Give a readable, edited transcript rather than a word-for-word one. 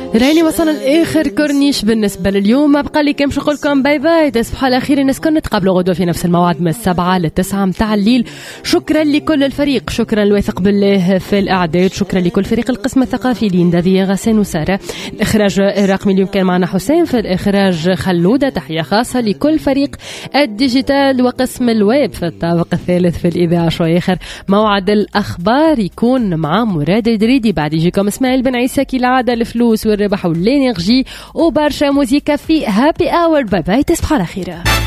راني وصلنا لآخر كورنيش بالنسبة لليوم. ما بقى لي كم شغل لكم. باي باي، تصبحوا على خير. نسكن نتقابلوا غدوة في نفس الموعد من 7 ل 9 متاع الليل. شكرا لكل الفريق، شكرا لواثق بالله في الإعداد، شكرا لكل فريق القسم الثقافي ليندا ذي غسان وسارة. الإخراج الرقمي اليوم كان معنا حسين، في الإخراج خلودة. تحية خاصة لكل فريق الديجيتال وقسم الويب في الطابق الثالث في الإذاعة. شوي آخر موعد الأخبار يكون مع مراد الدريدي، بعد يجيكم اسماعيل بن عيسى كالعادة. الفلوس والربح والانرجي وبرشا موزيكا في هابي اور. باي باي، تصبحوا على خير.